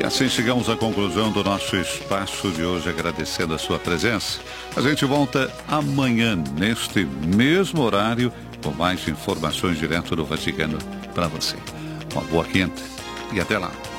assim chegamos à conclusão do nosso espaço de hoje, agradecendo a sua presença. A gente volta amanhã, neste mesmo horário, com mais informações direto do Vaticano para você. Uma boa quinta e até lá.